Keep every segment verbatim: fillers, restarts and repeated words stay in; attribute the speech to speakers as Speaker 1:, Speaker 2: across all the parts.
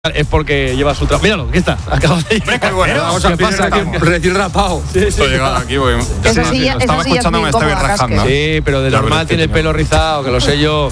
Speaker 1: Es porque lleva su trabajo. Míralo, aquí está. Acaba de llegar.
Speaker 2: Bueno, vamos a
Speaker 1: pasa?
Speaker 2: Recién rapado.
Speaker 1: Sí, sí.
Speaker 3: Estoy llegando aquí, voy.
Speaker 4: Esa silla,
Speaker 3: Estaba
Speaker 4: esa silla
Speaker 3: escuchando,
Speaker 4: es
Speaker 3: me
Speaker 4: muy
Speaker 3: estaba
Speaker 4: cómoda,
Speaker 3: rajando.
Speaker 4: Casque.
Speaker 1: Sí, pero de
Speaker 3: Ya
Speaker 1: normal
Speaker 3: verás
Speaker 1: tiene
Speaker 3: que
Speaker 1: el pelo rizado, que lo sé yo.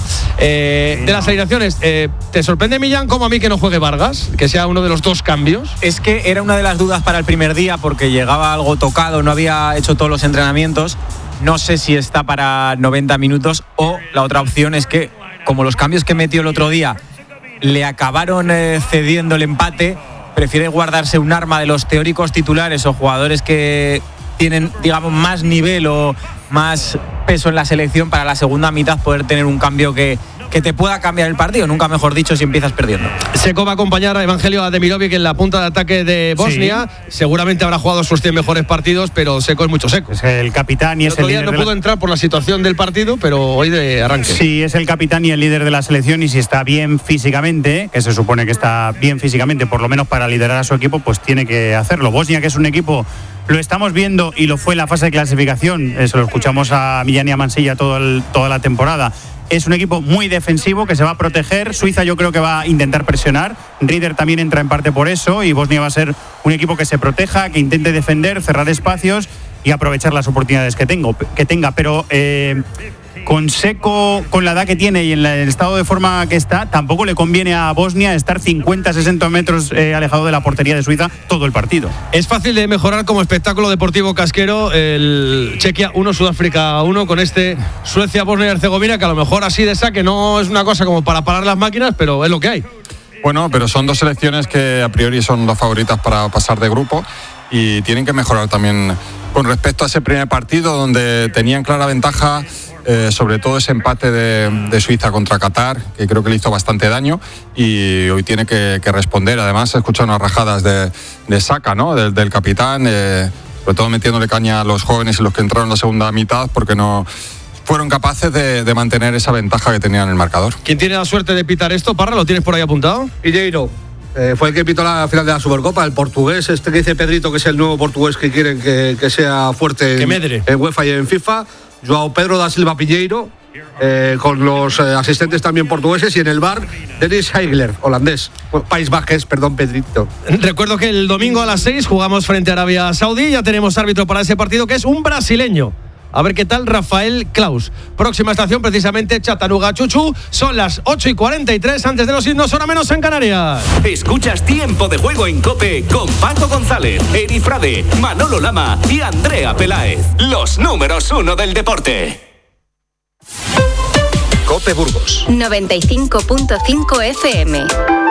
Speaker 1: Eh, de las alineaciones, eh, ¿te sorprende, Millán, como a mí que no juegue Vargas? Que sea uno de los dos cambios.
Speaker 5: Es que era una de las dudas para el primer día porque llegaba algo tocado, no había hecho todos los entrenamientos. No sé si está para noventa minutos o la otra opción es que, como los cambios que metió el otro día le acabaron eh, cediendo el empate, prefiere guardarse un arma de los teóricos titulares o jugadores que tienen, digamos, más nivel o más peso en la selección para la segunda mitad poder tener un cambio que, que te pueda cambiar el partido, nunca mejor dicho, si empiezas perdiendo.
Speaker 1: Seco va a acompañar a Evangelio Ademirovic en la punta de ataque de Bosnia. Sí. Seguramente habrá jugado sus cien mejores partidos, pero Seco es mucho Seco.
Speaker 6: Es el capitán y
Speaker 1: el
Speaker 6: es el líder.
Speaker 1: No pudo la... entrar por la situación del partido, pero hoy de arranque.
Speaker 6: Sí, es el capitán y el líder de la selección, y si está bien físicamente, que se supone que está bien físicamente, por lo menos para liderar a su equipo, pues tiene que hacerlo. Bosnia, que es un equipo, lo estamos viendo y lo fue en la fase de clasificación, eso lo escuchamos a Millán y a Mansilla todo el, toda la temporada. Es un equipo muy defensivo que se va a proteger. Suiza yo creo que va a intentar presionar. Rieder también entra en parte por eso, y Bosnia va a ser un equipo que se proteja, que intente defender, cerrar espacios y aprovechar las oportunidades que, tengo, que tenga. Pero eh, con Seco, con la edad que tiene y en el estado de forma que está, tampoco le conviene a Bosnia estar cincuenta, sesenta metros eh, alejado de la portería de Suiza todo el partido.
Speaker 1: Es fácil de mejorar como espectáculo deportivo casquero el Chequia uno, Sudáfrica uno, con este Suecia, Bosnia y Herzegovina, que a lo mejor así de saque no es una cosa como para parar las máquinas, pero es lo que hay.
Speaker 3: Bueno, pero son dos selecciones que a priori son las favoritas para pasar de grupo y tienen que mejorar también con respecto a ese primer partido donde tenían clara ventaja. Eh, sobre todo ese empate de, de Suiza contra Qatar, que creo que le hizo bastante daño, y hoy tiene que, que responder. Además, he escuchado unas rajadas de, de Saka, ¿no? Del, del capitán, eh, sobre todo metiéndole caña a los jóvenes y los que entraron en la segunda mitad, porque no fueron capaces de, de mantener esa ventaja que tenían en el marcador.
Speaker 1: ¿Quién tiene la suerte de pitar esto? Parra, ¿lo tienes por ahí apuntado?
Speaker 2: Piñeiro. Eh, fue el que pitó la final de la Supercopa, el portugués, este que dice Pedrito, que es el nuevo portugués que quieren que, que sea fuerte en, en UEFA y en FIFA. Joao Pedro da Silva Piñeiro, eh, con los eh, asistentes también portugueses, y en el bar Dennis Heigler, holandés, País Bajes, perdón, Pedrito.
Speaker 1: Recuerdo que el domingo a las seis jugamos frente a Arabia Saudí, ya tenemos árbitro para ese partido, que es un brasileño. A ver qué tal Rafael Claus. Próxima estación, precisamente, Chattanooga Chuchu. Son las ocho y cuarenta y tres, antes de los irnos, hora menos en Canarias.
Speaker 7: Escuchas Tiempo de Juego en COPE con Paco González, Eri Frade, Manolo Lama y Andrea Peláez. Los números uno del deporte.
Speaker 8: COPE Burgos
Speaker 9: noventa y cinco punto cinco F M.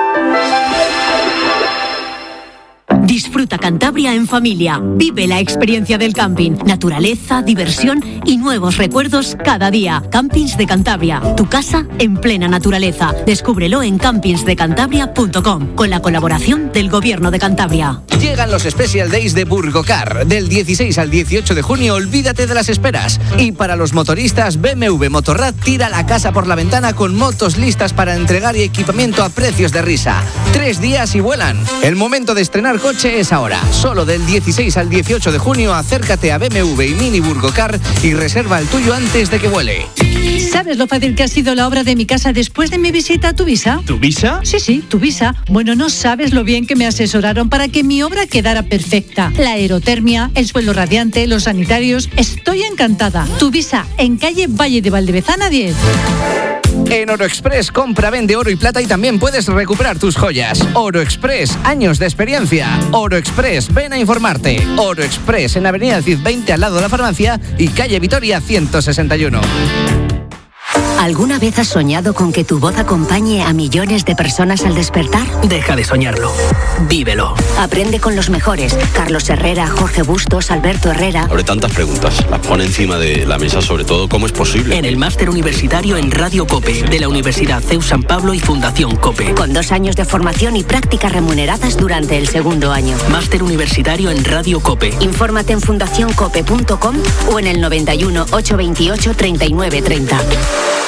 Speaker 10: Disfruta Cantabria en familia. Vive la experiencia del camping. Naturaleza, diversión y nuevos recuerdos cada día. Campings de Cantabria. Tu casa en plena naturaleza. Descúbrelo en campings de cantabria punto com con la colaboración del Gobierno de Cantabria.
Speaker 8: Llegan los Special Days de Burgocar. Del dieciséis al dieciocho de junio, olvídate de las esperas. Y para los motoristas, B M W Motorrad tira la casa por la ventana con motos listas para entregar y equipamiento a precios de risa. Tres días y vuelan. El momento de estrenar coche es ahora. Solo del dieciséis al dieciocho de junio, acércate a B M W y Mini Burgocar y reserva el tuyo antes de que vuele.
Speaker 11: ¿Sabes lo fácil que ha sido la obra de mi casa después de mi visita a Tuvisa?
Speaker 1: ¿Tuvisa?
Speaker 11: Sí, sí, Tuvisa. Bueno, no sabes lo bien que me asesoraron para que mi obra quedara perfecta. La aerotermia, el suelo radiante, los sanitarios. Estoy encantada. Tuvisa, en calle Valle de Valdevezana diez.
Speaker 8: En Oro Express, compra, vende oro y plata y también puedes recuperar tus joyas. Oro Express, años de experiencia. Oro Express, ven a informarte. Oro Express, en Avenida Cid veinte, al lado de la farmacia, y calle Vitoria ciento sesenta y uno.
Speaker 12: ¿Alguna vez has soñado con que tu voz acompañe a millones de personas al despertar?
Speaker 13: Deja de soñarlo. Vívelo.
Speaker 12: Aprende con los mejores. Carlos Herrera, Jorge Bustos, Alberto Herrera.
Speaker 14: Abre tantas preguntas. Las pone encima de la mesa, sobre todo, ¿cómo es posible?
Speaker 13: En el máster universitario en Radio COPE, de la Universidad C E U San Pablo y Fundación COPE.
Speaker 12: Con dos años de formación y prácticas remuneradas durante el segundo año.
Speaker 13: Máster universitario en Radio COPE.
Speaker 12: Infórmate en fundación cope punto com o en el noventa y uno, ochocientos veintiocho, treinta y nueve treinta.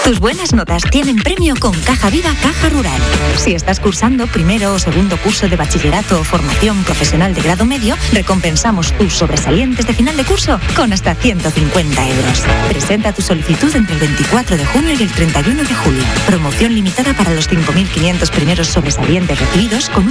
Speaker 4: Tus buenas notas tienen premio con Caja Viva Caja Rural. Si estás cursando primero o segundo curso de bachillerato o formación profesional de grado medio, recompensamos tus sobresalientes de final de curso con hasta ciento cincuenta euros. Presenta tu solicitud entre el veinticuatro de junio y el treinta y uno de julio. Promoción limitada para los cinco mil quinientos primeros sobresalientes recibidos con un